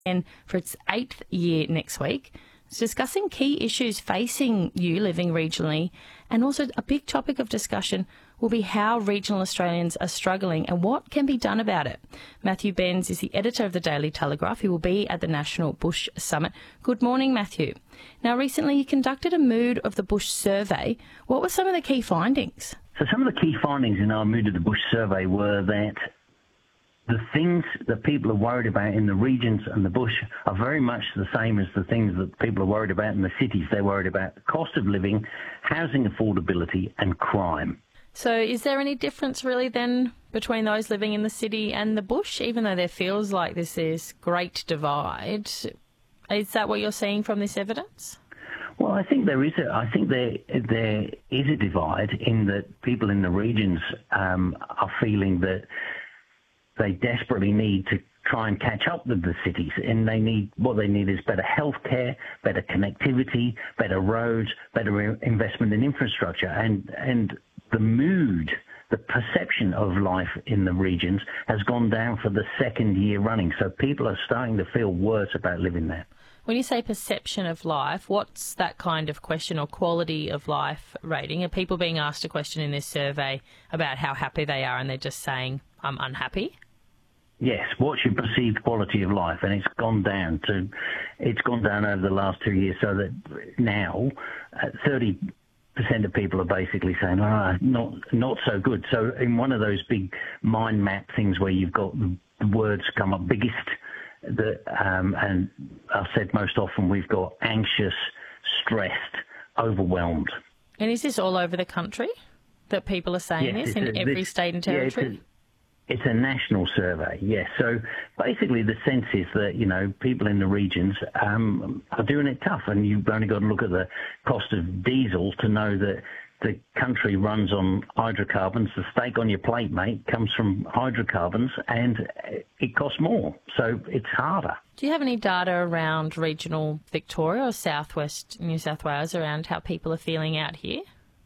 and for its 8th year next week. It's discussing key issues facing you living regionally, and also a big topic of discussion will be how regional Australians are struggling and what can be done about it. Matthew Benz is the editor of the Daily Telegraph. He will be at the National Bush Summit. Good morning, Matthew. Now, recently you conducted a Mood of the Bush survey. What were some of the key findings? So some of the key findings in our Mood of the Bush survey were that the things that people are worried about in the regions and the bush are very much the same as the things that people are worried about in the cities. They're worried about the cost of living, housing affordability and crime. So is there any difference really then between those living in the city and the bush, even though there feels like this is great divide? Is that what you're seeing from this evidence? Well, I think there is a divide in that people in the regions are feeling that they desperately need to try and catch up with the cities, and what they need is better healthcare, better connectivity, better roads, better investment in infrastructure, and the mood, the perception of life in the regions has gone down for the second year running. So people are starting to feel worse about living there. When you say perception of life, what's that kind of question, or quality of life rating? Are people being asked a question in this survey about how happy they are and they're just saying, I'm unhappy? Yes, what's your perceived quality of life? And it's gone down over the last 2 years, so that now 30% of people are basically saying, not so good. So in one of those big mind map things where you've got the words come up biggest, and I've said most often we've got anxious, stressed, overwhelmed. And is this all over the country that people are saying this in every state and territory? Yeah, it's a national survey, yes. So basically the sense is that, people in the regions are doing it tough, and you've only got to look at the cost of diesel to know that the country runs on hydrocarbons. The steak on your plate, mate, comes from hydrocarbons, and it costs more. So it's harder. Do you have any data around regional Victoria or southwest New South Wales around how people are feeling out here?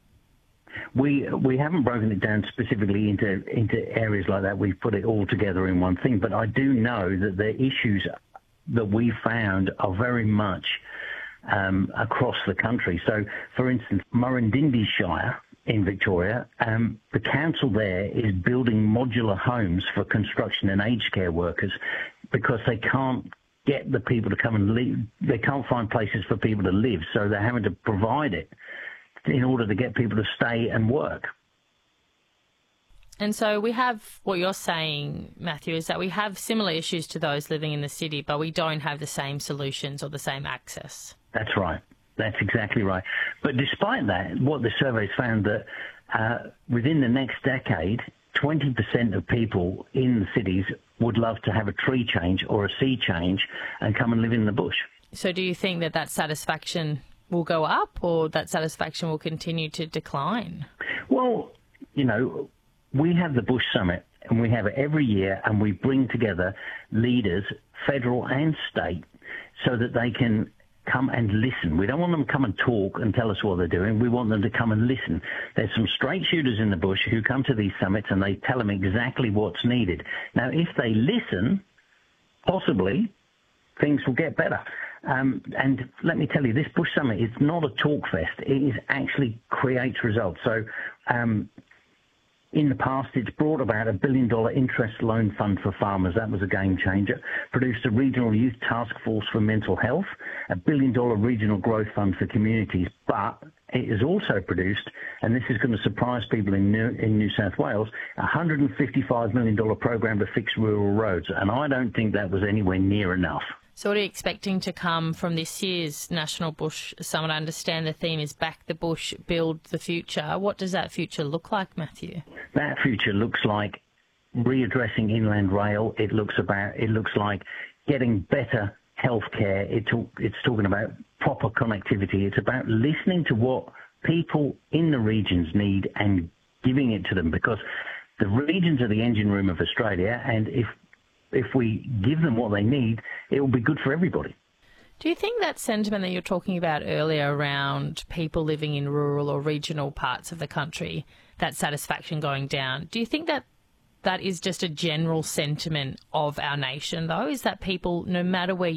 We haven't broken it down specifically into areas like that. We've put it all together in one thing. But I do know that the issues that we found are very much across the country. So, for instance, Murrumbidgee Shire in Victoria, the council there is building modular homes for construction and aged care workers because they can't get the people to come and live. They can't find places for people to live, so they're having to provide it in order to get people to stay and work. And so we have, what you're saying, Matthew, is that we have similar issues to those living in the city, but we don't have the same solutions or the same access. That's right. That's exactly right. But despite that, what the survey's found that within the next decade, 20% of people in the cities would love to have a tree change or a sea change and come and live in the bush. So do you think that satisfaction will go up, or that satisfaction will continue to decline? Well, we have the Bush Summit, and we have it every year, and we bring together leaders, federal and state, so that they can come and listen. We don't want them to come and talk and tell us what they're doing. We want them to come and listen. There's some straight shooters in the bush who come to these summits and they tell them exactly what's needed. Now, if they listen, possibly things will get better. And let me tell you, this Bush Summit is not a talk fest. It actually creates results. So in the past, it's brought about $1 billion interest loan fund for farmers. That was a game changer. Produced a regional youth task force for mental health, $1 billion regional growth fund for communities. But it has also produced, and this is going to surprise people in New South Wales, a $155 million program to fix rural roads. And I don't think that was anywhere near enough. So what are you expecting to come from this year's National Bush Summit? I understand the theme is Back the Bush, Build the Future. What does that future look like, Matthew? That future looks like readdressing inland rail. It looks like getting better healthcare. It's talking about proper connectivity. It's about listening to what people in the regions need and giving it to them, because the regions are the engine room of Australia, and if we give them what they need, it will be good for everybody. Do you think that sentiment that you're talking about earlier around people living in rural or regional parts of the country, that satisfaction going down, do you think that that is just a general sentiment of our nation, though, is that people, no matter where